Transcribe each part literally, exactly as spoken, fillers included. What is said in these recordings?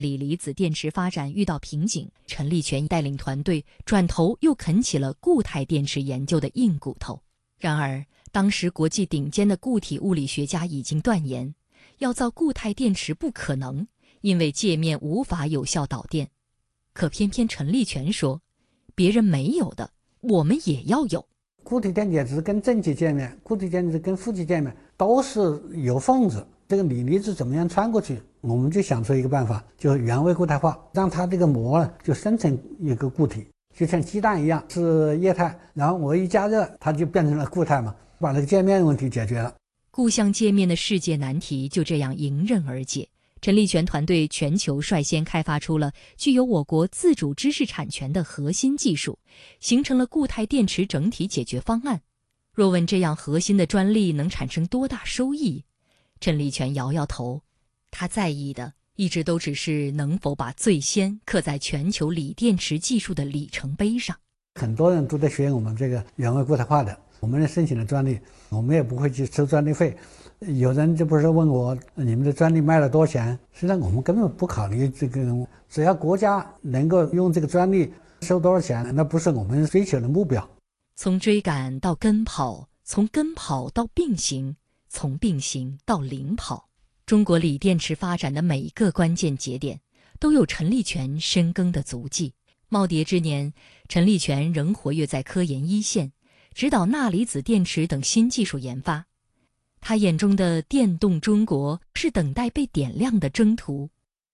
锂离子电池发展遇到瓶颈，陈立全带领团队转头又啃起了固态电池研究的硬骨头。然而，当时国际顶尖的固体物理学家已经断言，要造固态电池不可能，因为界面无法有效导电。可偏偏陈立全说，别人没有的，我们也要有。 固体电解质跟正极界面、固体电解质跟负极界面都是有缝子，这个锂离子怎么样穿过去？我们就想出一个办法，就是原位固态化，让它这个膜就生成一个固体，就像鸡蛋一样是液态，然后我一加热，它就变成了固态嘛，把这个界面问题解决了。 固相界面的世界难题就这样迎刃而解。陈立全团队全球率先开发出了具有我国自主知识产权的核心技术，形成了固态电池整体解决方案。若问这样核心的专利能产生多大收益，陈立全摇摇头，他在意的一直都只是能否把最先刻在全球锂电池技术的里程碑上。 很多人都在学我们这个原位固态化的，我们申请的专利，我们也不会去收专利费。有人就不是问我你们的专利卖了多少钱，实际上我们根本不考虑这个，只要国家能够用这个专利收多少钱，那不是我们追求的目标。 从追赶到跟跑，从跟跑到并行，从并行到领跑，中国锂电池发展的每一个关键节点都有陈立全深耕的足迹。耄耋之年，陈立全仍活跃在科研一线，指导钠离子電池等新技术研發。他眼中的電動中國是等待被點亮的征途。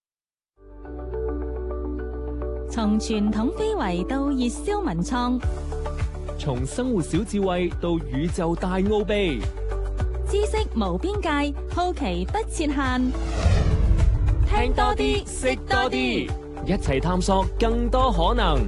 從傳統非遺到熱銷文創， 從生活小智慧到宇宙大奧秘， 知識無邊界，好奇不設限。 聽多啲，識多啲，一齊探索更多可能。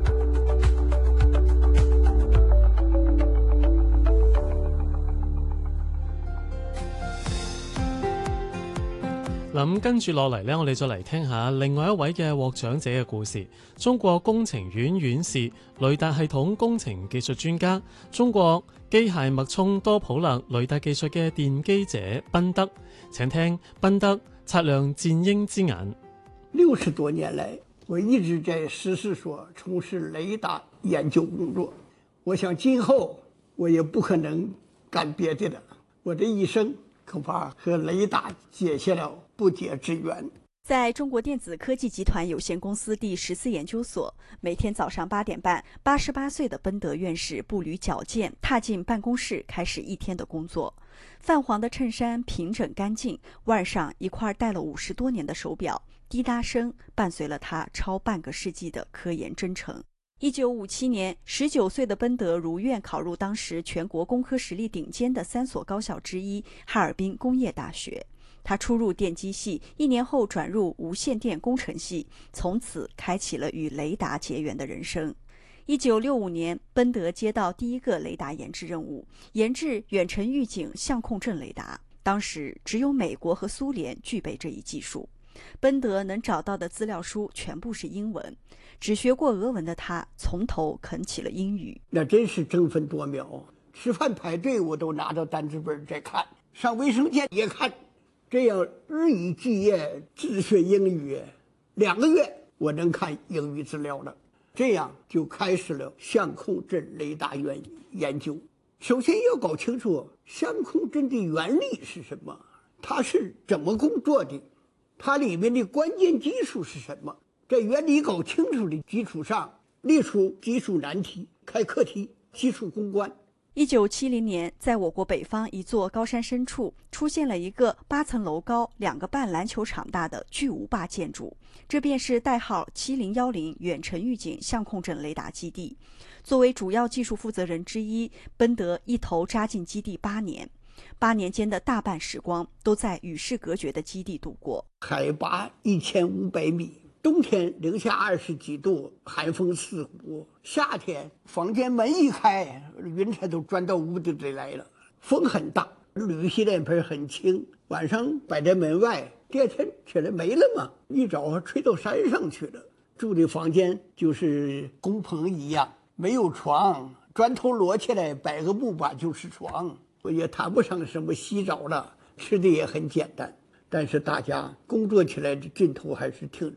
咁跟住落嚟呢，我哋再嚟聽下另外一位嘅獲獎者嘅故事。中國工程院院士、雷達系統工程技術專家、中國機械脈衝多普勒雷達技術嘅奠基者賓德，請聽賓德擦亮戰鷹之眼。 六十多年來，我一直在實事所從事雷達研究工作。我想今後我也不可能幹別的了，我的一生恐怕和雷達結下了不解之緣。 在中國電子科技集團有限公司第十四研究所，每天早上八點半，八十八歲的賓德院士步履矯健，踏進辦公室，開始一天的工作。泛黃的襯衫平整乾淨，腕上一塊戴了五十多年的手錶，滴答聲伴隨了他超半個世紀的科研征程。一九五七年，十九歲的賓德如願考入當時全國工科實力頂尖的三所高校之一哈爾濱工業大學。他初入電機系，一年後轉入無線電工程系，從此開啟了與雷達結緣的人生。一九六五年，賓德接到第一個雷達研製任務，研製遠程預警相控陣雷達。當時只有美國和蘇聯具備這一技術。賓德能找到的資料書全部是英文，只學過俄文的他從頭啃起了英語。 那真是爭分奪秒，吃飯排隊我都拿着單字本在看，上衛生間也看，這樣日以繼夜自學英語，兩個月我能看英語資料了。這樣就開始了相控陣雷達原研究。首先要搞清楚相控陣的原理是什麼，它是怎麼工作的，它裡面的關鍵技術是什麼。在原理搞清楚的基礎上，列出技術難題，開課題，技術攻關。 一九七零年，在我國北方一座高山深處，出現了一個八層樓高、兩個半籃球場大的巨無霸建築，這便是代號七零一零遠程預警相控陣雷達基地。作為主要技術負責人之一，賓德一頭扎進基地八年，八年間的大半時光都在與世隔絕的基地度過。 海拔一千五百米。冬天零下二十幾度，寒風刺骨；夏天房間門一開，雲彩都鑽到屋子裡來了。風很大，鋁洗臉盆很輕，晚上擺在門外，第二天起來沒了嘛，一早吹到山上去了。住的房間就是工棚一樣，沒有床，磚頭摞起來擺個木板就是床，也談不上什麼洗澡了，吃的也很簡單。 但是大家工作起来的劲头还是挺